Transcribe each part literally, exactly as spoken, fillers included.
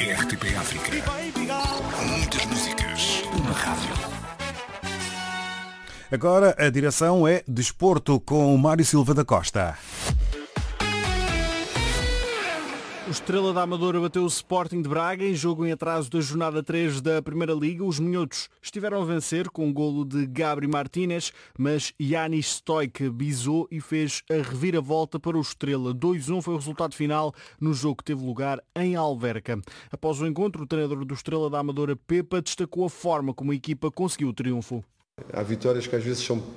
R T P África. Muitas músicas, uma rádio. Agora a direção é Desporto com o Mário Silva da Costa. O Estrela da Amadora bateu o Sporting de Braga em jogo em atraso da jornada três da Primeira Liga. Os minhotos estiveram a vencer com um golo de Gabri Martínez, mas Yanis Stoic bisou e fez a reviravolta para o Estrela. dois a um foi o resultado final no jogo que teve lugar em Alverca. Após o encontro, o treinador do Estrela da Amadora, Pepa, destacou a forma como a equipa conseguiu o triunfo. Há vitórias que às vezes são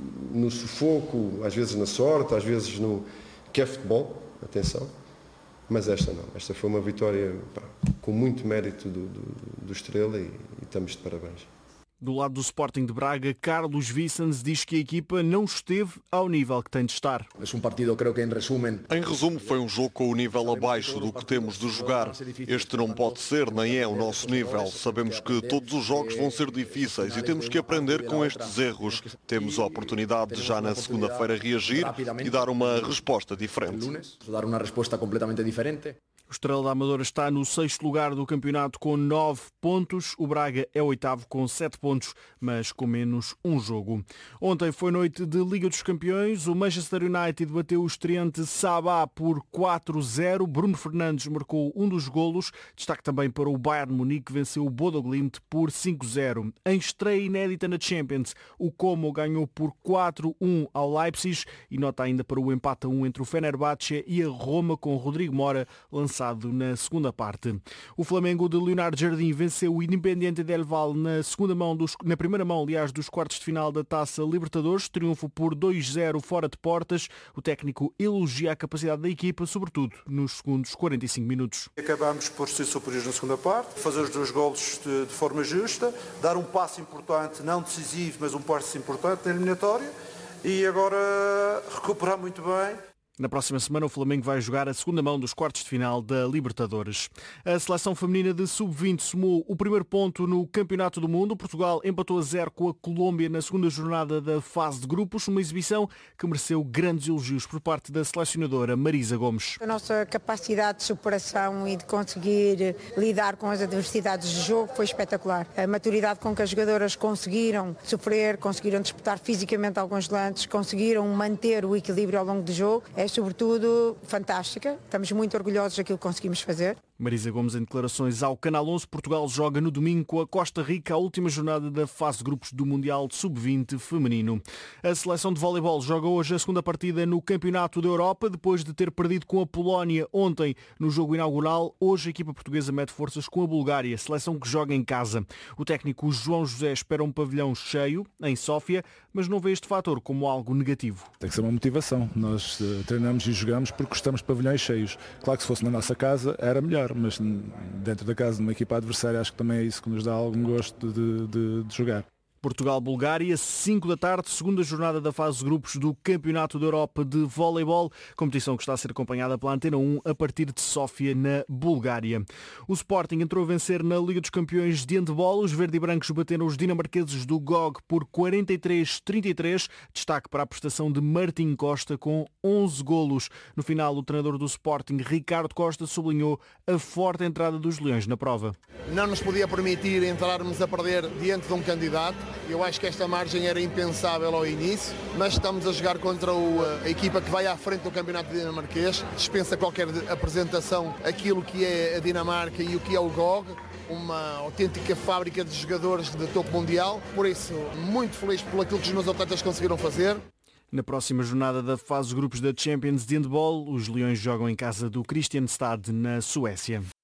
no sufoco, às vezes na sorte, às vezes no... que é futebol, atenção. Mas esta não, esta foi uma vitória pá, com muito mérito do, do, do Estrela e, e estamos de parabéns. Do lado do Sporting de Braga, Carlos Vicens diz que a equipa não esteve ao nível que tem de estar. É um partido, creio que em resumo... Em resumo, foi um jogo com o nível abaixo do que temos de jogar. Este não pode ser, nem é o nosso nível. Sabemos que todos os jogos vão ser difíceis e temos que aprender com estes erros. Temos a oportunidade de já na segunda-feira reagir e dar uma resposta diferente. Dar uma resposta completamente diferente. O Estrela da Amadora está no sexto lugar do campeonato com nove pontos. O Braga é o oitavo com sete pontos, mas com menos um jogo. Ontem foi noite de Liga dos Campeões. O Manchester United bateu o estreante Sabah por quatro a zero. Bruno Fernandes marcou um dos golos. Destaque também para o Bayern Munique, que venceu o Bodo Glimt por cinco a zero. Em estreia inédita na Champions, o Como ganhou por quatro a um ao Leipzig e nota ainda para o empate a um entre o Fenerbahçe e a Roma, com Rodrigo Mora lançado na segunda parte. O Flamengo de Leonardo Jardim venceu o Independiente del Valle na segunda mão dos, na primeira mão, aliás, dos quartos de final da Taça Libertadores. Triunfo por dois a zero fora de portas. O técnico elogia a capacidade da equipa, sobretudo nos segundos quarenta e cinco minutos. Acabamos por ser superiores na segunda parte, fazer os dois golos de, de forma justa, dar um passo importante, não decisivo, mas um passo importante na eliminatória e agora recuperar muito bem. Na próxima semana o Flamengo vai jogar a segunda mão dos quartos de final da Libertadores. A seleção feminina de sub vinte somou o primeiro ponto no Campeonato do Mundo. Portugal empatou a zero com a Colômbia na segunda jornada da fase de grupos, uma exibição que mereceu grandes elogios por parte da selecionadora Marisa Gomes. A nossa capacidade de superação e de conseguir lidar com as adversidades de jogo foi espetacular. A maturidade com que as jogadoras conseguiram sofrer, conseguiram disputar fisicamente alguns lances, conseguiram manter o equilíbrio ao longo do jogo, é sobretudo fantástica. Estamos muito orgulhosos daquilo que conseguimos fazer. Marisa Gomes em declarações ao Canal onze. Portugal joga no domingo com a Costa Rica, a última jornada da fase de grupos do Mundial de sub vinte feminino. A seleção de voleibol joga hoje a segunda partida no Campeonato da Europa, depois de ter perdido com a Polónia ontem no jogo inaugural. Hoje a equipa portuguesa mete forças com a Bulgária, seleção que joga em casa. O técnico João José espera um pavilhão cheio em Sófia, mas não vê este fator como algo negativo. Tem que ser uma motivação. Nós uh, treinamos e jogamos porque gostamos de pavilhões cheios. Claro que se fosse na nossa casa era melhor, mas dentro da casa de uma equipa adversária acho que também é isso que nos dá algum gosto de, de, de jogar. Portugal-Bulgária, cinco da tarde, segunda jornada da fase de grupos do Campeonato da Europa de Voleibol, competição que está a ser acompanhada pela Antena um a partir de Sófia, na Bulgária. O Sporting entrou a vencer na Liga dos Campeões de Handball. Os verde e brancos bateram os dinamarqueses do G O G por quarenta e três a trinta e três. Destaque para a prestação de Martim Costa com onze golos. No final, o treinador do Sporting, Ricardo Costa, sublinhou a forte entrada dos Leões na prova. Não nos podia permitir entrarmos a perder diante de um candidato. Eu acho que esta margem era impensável ao início, mas estamos a jogar contra o, a equipa que vai à frente do campeonato dinamarquês. Dispensa qualquer apresentação aquilo que é a Dinamarca e o que é o G O G. Uma autêntica fábrica de jogadores de topo mundial. Por isso, muito feliz por aquilo que os meus atletas conseguiram fazer. Na próxima jornada da fase de grupos da Champions de Handball, os Leões jogam em casa do Kristianstad, na Suécia.